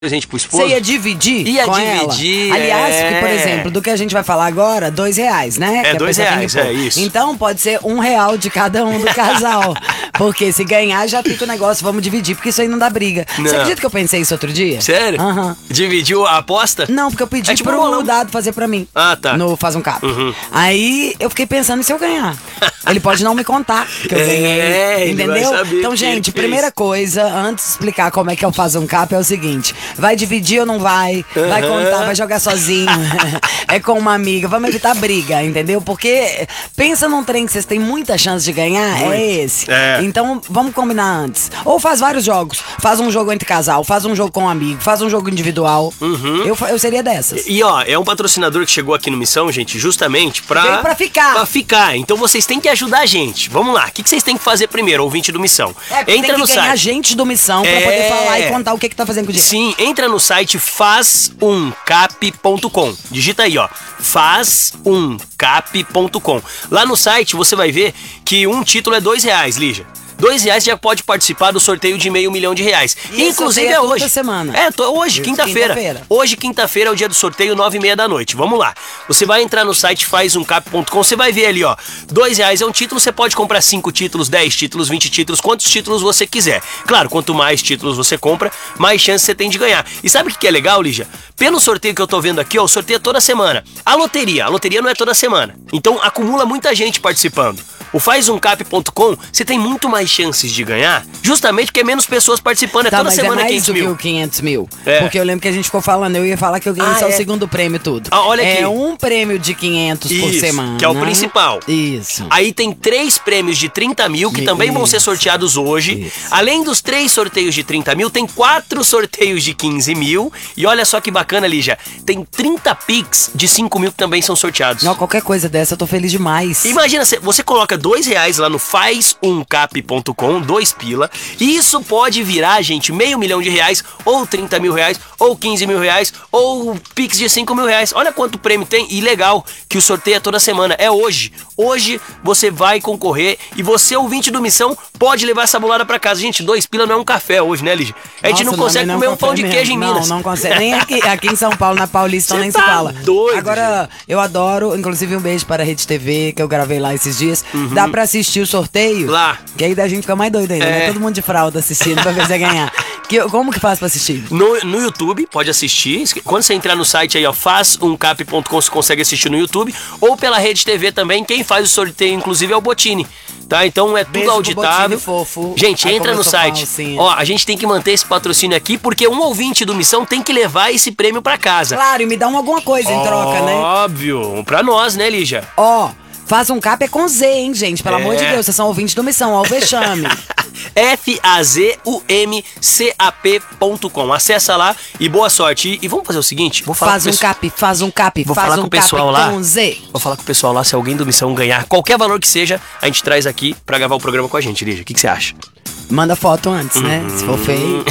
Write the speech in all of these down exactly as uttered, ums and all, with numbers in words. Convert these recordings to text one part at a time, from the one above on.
presente pro esposo. Você ia dividir Ia com dividir, ela? Aliás, é. que, por exemplo, do que a gente vai falar agora, dois reais, né? É, que dois reais, é isso. Então pode ser um real de cada um do casal. Porque se ganhar, já fica o negócio, vamos dividir, porque isso aí não dá briga. Não. Você acredita que eu pensei isso outro dia? Sério? Aham. Dividiu a aposta? Não, porque eu pedi É tipo um pro bolão. Dado fazer pra mim. Ah, tá. No Faz um Cap. Uhum. Aí eu fiquei pensando, e se eu ganhar? Ele pode não me contar que eu É, ganhei, ele vai entendeu? saber Então, que gente, ele fez. primeira coisa, antes de explicar como é que é o Faz um Cap, é o seguinte: vai dividir ou não vai? Vai Uhum. contar, vai jogar sozinho. É com uma amiga, vamos evitar briga, entendeu? Porque pensa num trem que vocês têm muita chance de ganhar, Muito. é esse. É. Então, vamos combinar antes. Ou faz vários jogos. Faz um jogo entre casal, faz um jogo com um amigo, faz um jogo individual. Uhum. Eu, fa- eu seria dessas. E ó, é um patrocinador que chegou aqui no Missão, gente, justamente pra... Veio pra ficar. Pra ficar. Então vocês têm que ajudar a gente. Vamos lá. O que que vocês têm que fazer primeiro, ouvinte do Missão? É, porque Entra tem que no ganhar site. gente do Missão pra É. poder falar e contar o que que tá fazendo com o dinheiro. Sim, entra no site faz um cap ponto com. Digita aí, ó. faz um cap ponto com. Lá no site você vai ver que um título é dois reais, Lígia. Dois reais já pode participar do sorteio de meio milhão de reais. E esse Inclusive sorteio é é toda hoje. semana. É, tô, hoje, quinta-feira. Quinta-feira. Hoje, quinta-feira, é o dia do sorteio, nove e meia da noite. Vamos lá. Você vai entrar no site faz um cap ponto com, você vai ver ali, ó. Dois reais é um título, você pode comprar cinco títulos, dez títulos, vinte títulos, quantos títulos você quiser. Claro, quanto mais títulos você compra, mais chance você tem de ganhar. E sabe o que que é legal, Lígia? Pelo sorteio que eu tô vendo aqui, ó, o sorteio é toda semana. A loteria, a loteria não é toda semana. Então acumula muita gente participando. O faz um cap ponto com, você tem muito mais chances de ganhar, justamente porque é menos pessoas participando, é Tá, toda mas é semana mais quinhentos do que mil. o quinhentos mil. É. Porque eu lembro que a gente ficou falando, eu ia falar que eu ganhei Ah, só é? o segundo prêmio tudo. Ah, olha aqui. É um prêmio de quinhentos por Isso, semana. que é o principal. Isso. Aí tem três prêmios de trinta mil que Isso. também vão ser sorteados hoje. Isso. Além dos três sorteios de trinta mil, tem quatro sorteios de quinze mil. E olha só que bacana, Lígia. Tem trinta Pix de cinco mil que também são sorteados. Não, qualquer coisa dessa eu tô feliz demais. Imagina, cê- você coloca dois reais lá no faz um cap ponto com, dois pila, e isso pode virar, gente, meio milhão de reais, ou trinta mil reais, ou quinze mil reais, ou Pix de cinco mil reais. Olha quanto prêmio tem, e legal, que o sorteio é toda semana, é hoje. Hoje você vai concorrer, e você, ouvinte do Missão, pode levar essa bolada pra casa. Gente, dois pila não é um café hoje, né, Lígia? A gente Nossa, não consegue não, comer não um pão de mesmo. queijo em não, Minas. Não, não consegue. Nem aqui, aqui em São Paulo, na Paulista, Cê nem tá se fala. doido, Agora, eu adoro, inclusive um beijo para a Rede T V, que eu gravei lá esses dias. Dá pra assistir o sorteio. Uhum. Lá. Que aí da gente fica mais doido ainda, É. né? Todo mundo de fralda assistindo pra ver se vai ganhar. Que, como que faz pra assistir? No, no YouTube, pode assistir. Quando você entrar no site aí, ó, faz um cap ponto com, você consegue assistir no YouTube. Ou pela Rede T V também. Quem faz o sorteio, inclusive, é o Botini. Tá? Então é tudo Beijo pro auditável. Botini fofo. Gente, Ai, entra como no eu sou site. falsinha. Ó, a gente tem que manter esse patrocínio aqui, porque um ouvinte do Missão tem que levar esse prêmio pra casa. Claro, e me dá um alguma coisa em troca, né? Óbvio. Pra nós, né, Lígia? Ó, faz um cap é com Z, hein, gente? Pelo É. amor de Deus, vocês são ouvintes do Missão, ó, o vexame. F A Z U M C A P ponto com. Acessa lá e boa sorte. E, e vamos fazer o seguinte, vou falar Faz com o um pessoal- cap, faz um cap, Vou faz falar um com o pessoal cap lá. com Z. Vou falar com o pessoal lá, se alguém do Missão ganhar qualquer valor que seja, a gente traz aqui pra gravar o programa com a gente, Lígia. O que que você acha? Manda foto antes, né? Se for feio.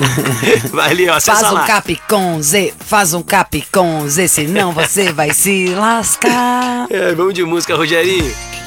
Vai ali, ó, acessa Faz um lá. cap com Z, faz um cap com Z, senão você vai se lascar. É, vamos de música, Rogerinho.